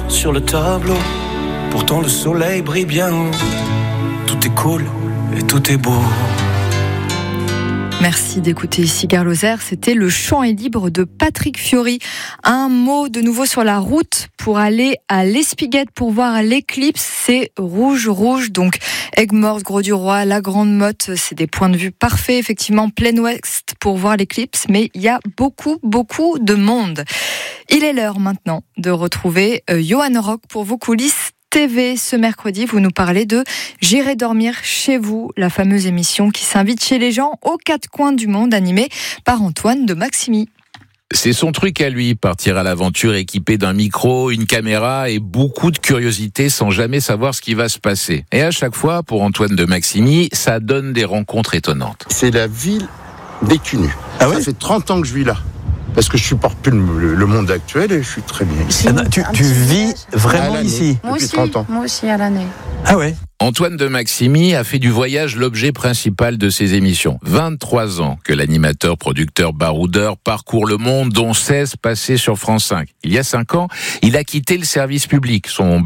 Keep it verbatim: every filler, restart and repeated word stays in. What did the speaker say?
sur le tableau. Pourtant le soleil brille bien haut. Tout est cool et tout est beau. Merci d'écouter Cigare Lozère, c'était Le Chant est libre de Patrick Fiori. Un mot de nouveau sur la route pour aller à l'Espiguette pour voir l'éclipse, c'est rouge, rouge, donc Aigues-Mortes, Grau-du-Roi, la Grande Motte, c'est des points de vue parfaits, effectivement, plein ouest pour voir l'éclipse, mais il y a beaucoup, beaucoup de monde. Il est l'heure maintenant de retrouver euh, Johan Rock pour vos coulisses T V. Ce mercredi, vous nous parlez de J'irai dormir chez vous, la fameuse émission qui s'invite chez les gens aux quatre coins du monde, animée par Antoine de Maximi. C'est son truc à lui, partir à l'aventure équipé d'un micro, une caméra et beaucoup de curiosité sans jamais savoir ce qui va se passer. Et à chaque fois, pour Antoine de Maximi, ça donne des rencontres étonnantes. C'est la ville des Cunus. Ah ouais ? Ça fait trente ans que je vis là. Parce que je supporte plus le, le monde actuel et je suis très bien ici. Tu, tu vis vraiment ici moi depuis aussi, trente ans. Moi aussi, à l'année. Ah ouais. Antoine de Maximi a fait du voyage l'objet principal de ses émissions. vingt-trois ans que l'animateur, producteur, baroudeur parcourt le monde, dont seize passés sur France cinq. Il y a cinq ans, il a quitté le service public. Son